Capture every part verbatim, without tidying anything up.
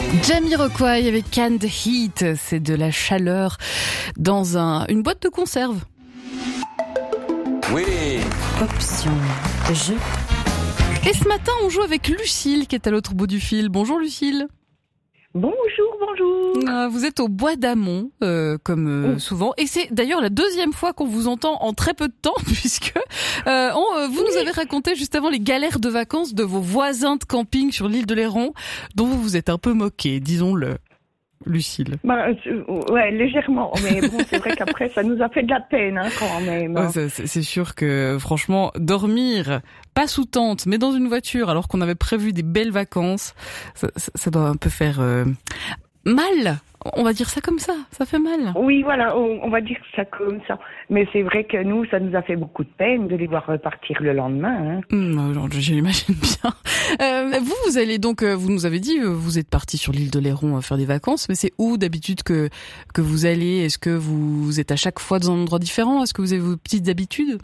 Jamiroquai avec Canned Heat, c'est de la chaleur dans un, une boîte de conserve. Oui. Option jeu. Et ce matin, on joue avec Lucille qui est à l'autre bout du fil. Bonjour Lucille. Bonjour, bonjour. Vous êtes au Bois d'Amont, euh, comme euh, oh. souvent. Et c'est d'ailleurs la deuxième fois qu'on vous entend en très peu de temps, puisque euh, on, euh, vous oui. nous avez raconté juste avant les galères de vacances de vos voisins de camping sur l'île de Léron, dont vous vous êtes un peu moqué, disons-le, Lucille. Bah, euh, ouais, légèrement. Mais bon, c'est vrai qu'après, ça nous a fait de la peine, hein, quand même. Ouais, c'est, c'est sûr que, franchement, dormir, pas sous tente, mais dans une voiture, alors qu'on avait prévu des belles vacances, ça, ça, ça doit un peu faire euh, mal. On va dire ça comme ça, ça fait mal. Oui, voilà, on, on va dire ça comme ça. Mais c'est vrai que nous, ça nous a fait beaucoup de peine de les voir repartir le lendemain. Hein. Mmh, je l'imagine bien. Euh, vous, vous allez donc, vous nous avez dit, vous êtes parti sur l'île de Léron faire des vacances, mais c'est où d'habitude que que vous allez? Est-ce que vous êtes à chaque fois dans un endroit différent? Est-ce que vous avez vos petites habitudes?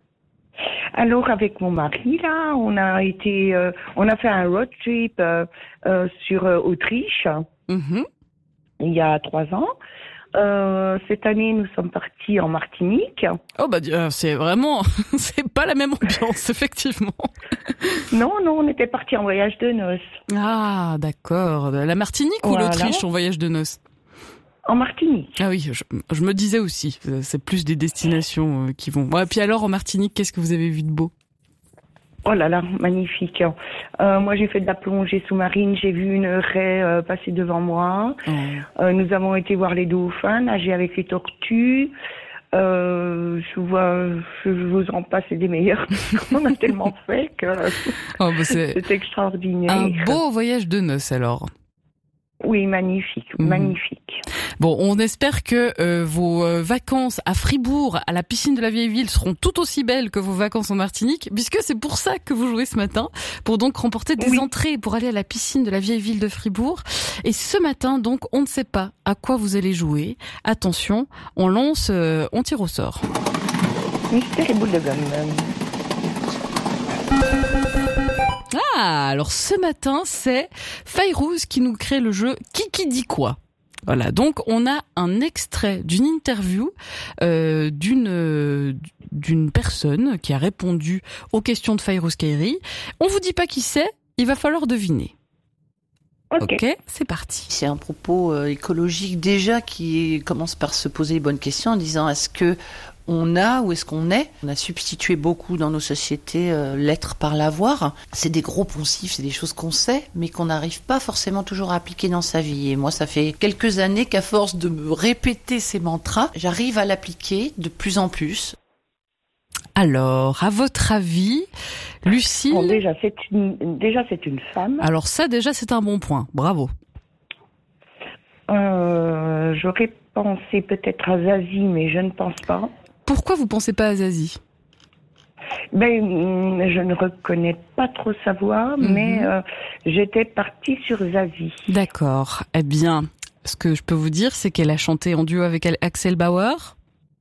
Alors avec mon mari là, on a été, euh, on a fait un road trip euh, euh, sur euh, Autriche. Mmh. Il y a trois ans. Euh, cette année, nous sommes partis en Martinique. Oh bah c'est vraiment, c'est pas la même ambiance, effectivement. Non, non, on était partis en voyage de noces. Ah, d'accord. La Martinique ou voilà. l'Autriche en voyage de noces? En Martinique. Ah oui, je, je me disais aussi, c'est plus des destinations qui vont. Ouais, puis alors en Martinique, qu'est-ce que vous avez vu de beau? Oh là là, magnifique. Euh, moi, j'ai fait de la plongée sous-marine. J'ai vu une raie euh, passer devant moi. Oh. Euh, nous avons été voir les dauphins, nager avec les tortues. Euh, je vois, je vous en passe des meilleurs. On a tellement fait que oh, bah c'est, c'est extraordinaire. Un beau voyage de noces alors. Oui, magnifique, mmh. magnifique. Bon, on espère que euh, vos euh, vacances à Fribourg, à la piscine de la Vieille Ville, seront tout aussi belles que vos vacances en Martinique, puisque c'est pour ça que vous jouez ce matin, pour donc remporter des oui. entrées pour aller à la piscine de la Vieille Ville de Fribourg. Et ce matin, donc, on ne sait pas à quoi vous allez jouer. Attention, on lance, euh, on tire au sort. Mystère et boule de gomme. Ah, alors ce matin, c'est Fayrouz qui nous crée le jeu Qui dit quoi. Voilà, donc on a un extrait d'une interview euh, d'une euh, d'une personne qui a répondu aux questions de Fayrouz Kairi. On vous dit pas qui c'est, il va falloir deviner. Ok, okay, c'est parti. C'est un propos euh, écologique déjà qui commence par se poser les bonnes questions en disant est-ce que on a ou est-ce qu'on est? On a substitué beaucoup dans nos sociétés euh, l'être par l'avoir. C'est des gros poncifs, c'est des choses qu'on sait, mais qu'on n'arrive pas forcément toujours à appliquer dans sa vie. Et moi, ça fait quelques années qu'à force de me répéter ces mantras, j'arrive à l'appliquer de plus en plus. Alors, à votre avis, Lucille... Bon, déjà, c'est une, déjà, c'est une femme. Alors ça, déjà, c'est un bon point. Bravo. Euh, j'aurais pensé peut-être à Zazie, mais je ne pense pas. Pourquoi vous pensez pas à Zazie? Ben, je ne reconnais pas trop sa voix, mm-hmm. mais euh, j'étais partie sur Zazie. D'accord. Eh bien, ce que je peux vous dire, c'est qu'elle a chanté en duo avec Axel Bauer.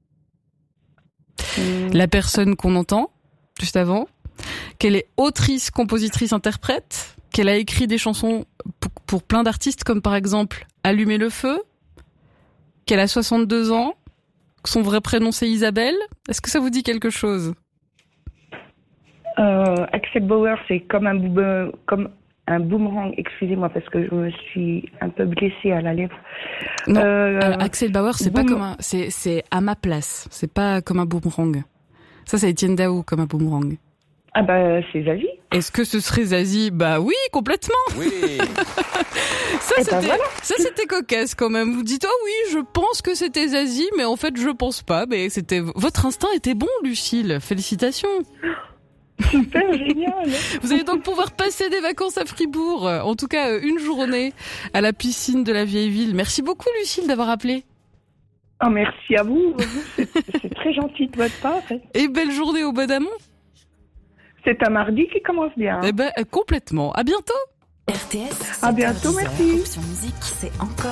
Mm. La personne qu'on entend juste avant, qu'elle est autrice, compositrice, interprète, qu'elle a écrit des chansons pour, pour plein d'artistes, comme par exemple Allumer le feu, qu'elle a soixante-deux ans, que son vrai prénom c'est Isabelle. Est-ce que ça vous dit quelque chose? euh, Axel Bauer, c'est comme un, boube, comme un boomerang, excusez-moi, parce que je me suis un peu blessée à la lèvre. Non, euh, alors, Axel Bauer, c'est boom... pas comme un... C'est, c'est à ma place, c'est pas comme un boomerang. Ça, c'est Étienne Dao comme un boomerang. Ah bah, c'est Zazie. Est-ce que ce serait Zazie? Bah oui, complètement. Oui. ça, Et c'était, ben voilà. ça, c'était cocasse quand même. Vous dites, oh oui, je pense que c'était Zazie, mais en fait, je pense pas. Mais c'était, votre instinct était bon, Lucille. Félicitations. Super, génial. Vous allez donc pouvoir passer des vacances à Fribourg. En tout cas, une journée à la piscine de la Vieille Ville. Merci beaucoup, Lucille, d'avoir appelé. Oh, merci à vous. C'est, c'est très gentil de votre part. Et belle journée au Bois d'Amont. C'est un mardi qui commence bien. Eh ben, complètement. À bientôt. R T S. À bientôt, merci. Option musique, c'est encore